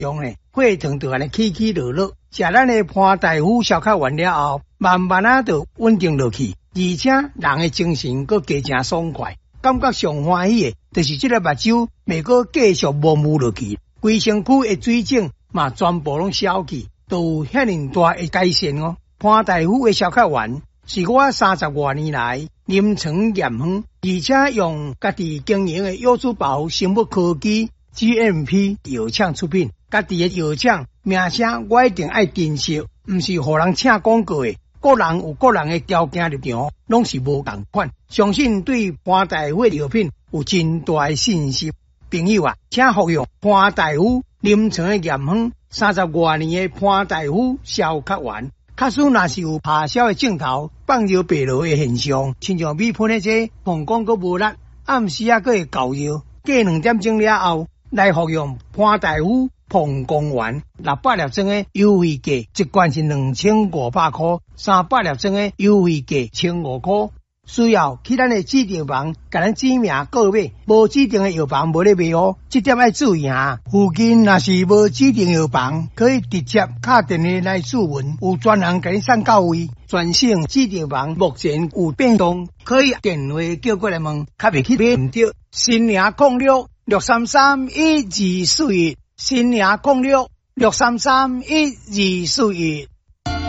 用呢，血糖就安尼起起落落。食咱的潘大夫消化完了后，慢慢啊就稳定落去，而且人的精神阁加正爽快。感觉上欢喜的，就是这个目睭未阁继续模糊落去，规身躯的水肿嘛全部拢消去，都有遐尼大的改善哦。潘大夫的消化丸是我30多年来临床验方，而且用家己经营的优珠宝生物科技 GMP 药厂出品。家己的药厂名声我一定爱珍惜，毋是互人请广告的。个人有个人的条件立场，拢是无同款。相信对潘大夫的药品有真大的信心。朋友啊，请服用潘大夫临床的验方30多年的潘大夫消卡丸。假使若是有拍消的镜头、放尿白落的现象，亲像米喷的这膀胱阁无力，暗时啊阁会搞热，过2点钟了后来服用潘大夫膀胱丸600粒装的优惠价，一罐是2500块，300粒装的优惠价1500块。需要去咱的指定房，甲咱指名购买，无指定的药房无咧卖哦，这点要注意啊。附近若是无指定药房，可以直接打电话来询问，有专人甲你送到位。全省指定房目前有变动，可以电话叫过来问，较袂去买唔到。新营06 633 1241，新营06 633 1241。